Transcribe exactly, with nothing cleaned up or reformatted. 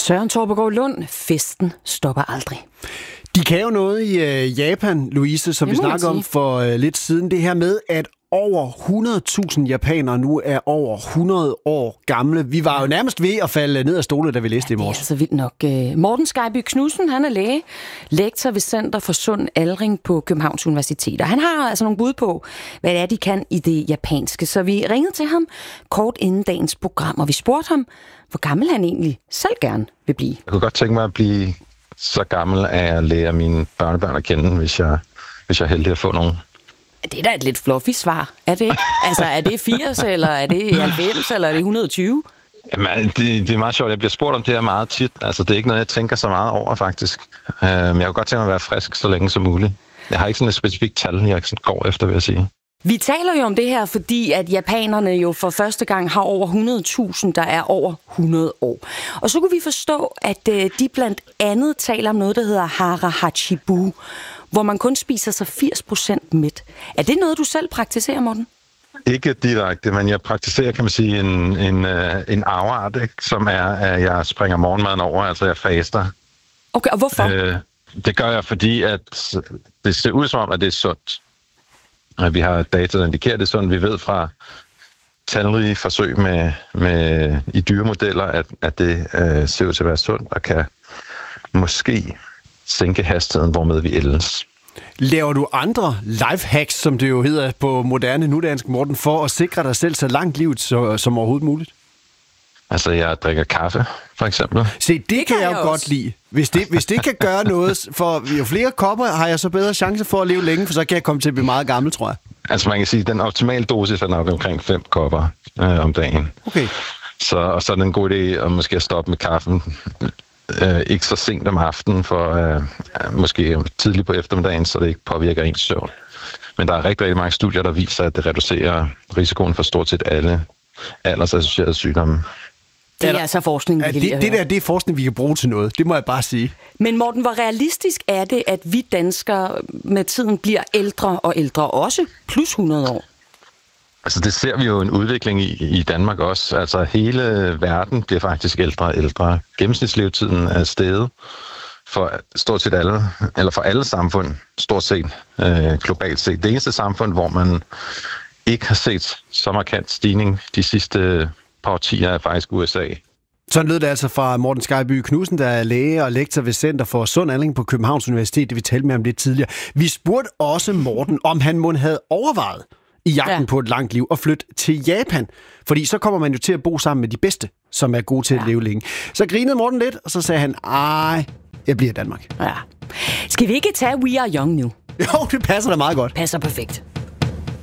Søren Torpegaard Lund, festen stopper aldrig. De kan jo noget i øh, Japan, Louise, som vi snakkede om for øh, lidt siden. Det her med, at over hundrede tusind japanere nu er over hundrede år gamle. Vi var jo nærmest ved at falde ned af stolen, da vi læste ja, det i morges. Det er altså vildt nok. Morten Skejby Knudsen, han er læge, lektor ved Center for Sund Aldring på Københavns Universitet. Og han har altså nogle bud på, hvad det er, de kan i det japanske. Så vi ringede til ham kort inden dagens program, og vi spurgte ham, hvor gammel han egentlig selv gerne vil blive. Jeg kunne godt tænke mig at blive så gammel, at jeg lærer mine børnebørn at kende, hvis jeg, hvis jeg er heldig at få nogen. Det er da et lidt fluffy svar, er det ikke? Altså, er det firs, eller er det halvfems, eller er det et hundrede og tyve? Jamen, det, det er meget sjovt. Jeg bliver spurgt om det her meget tit. Altså, det er ikke noget, jeg tænker så meget over, faktisk. Men jeg kunne godt tænke mig at være frisk så længe som muligt. Jeg har ikke sådan et specifikt tal, jeg sådan går efter, vil jeg sige. Vi taler jo om det her, fordi at japanerne jo for første gang har over hundrede tusind, der er over hundrede år. Og så kunne vi forstå, at de blandt andet taler om noget, der hedder hara hachibu, hvor man kun spiser sig firs procent mæt. Er det noget, du selv praktiserer, Morten? Ikke direkte, men jeg praktiserer, kan man sige, en, en, en afart, ikke? Som er, at jeg springer morgenmaden over, altså jeg faster. Okay, og hvorfor? Øh, det gør jeg, fordi at det ser ud som om, at det er sundt. Vi har data, der indikerer, det er sundt. Vi ved fra talrige forsøg med, med, i dyremodeller, at, at det øh, ser ud til at være sundt og kan måske sænke hastigheden, hvormed vi ældes. Laver du andre lifehacks, som det jo hedder på moderne nudansk, Morten, for at sikre dig selv så langt livet så, som overhovedet muligt? Altså, jeg drikker kaffe, for eksempel. Se, det, det kan jeg jo jeg godt lide. Hvis det, hvis det kan gøre noget, for jo flere kopper har jeg så bedre chance for at leve længe, for så kan jeg komme til at blive meget gammel, tror jeg. Altså, man kan sige, at den optimale dosis er nok omkring fem kopper øh, om dagen. Okay. Så, og så er det en god idé at måske stoppe med kaffen. Øh, ikke så sent om aftenen, for øh, måske tidligt på eftermiddagen, så det ikke påvirker ens søvn. Men der er rigtig, rigtig mange studier, der viser, at det reducerer risikoen for stort set alle aldersassocierede sygdomme. Det er altså forskning, vi ja, kan det, det der, det er forskning, vi kan bruge til noget. Det må jeg bare sige. Men Morten, hvor realistisk er det, at vi danskere med tiden bliver ældre og ældre, også plus hundrede år? Altså, det ser vi jo en udvikling i, i Danmark også. Altså, hele verden bliver faktisk ældre og ældre. Gennemsnitslevetiden er steget for stort set alle, eller for alle samfund, stort set, øh, globalt set. Det eneste samfund, hvor man ikke har set så markant stigning de sidste par årtier, er faktisk U S A. Sådan lød det altså fra Morten Skejby Knudsen, der er læge og lektor ved Center for Sund Aldring på Københavns Universitet, det vi talte med ham lidt tidligere. Vi spurgte også Morten, om han måske havde overvejet i jagten ja. på et langt liv og flytte til Japan. Fordi så kommer man jo til at bo sammen med de bedste, som er gode til ja. at leve længe. Så grinede Morten lidt, og så sagde han, ej, jeg bliver i Danmark. Ja. Skal vi ikke tage We Are Young nu? Jo, det passer da meget godt. Passer perfekt.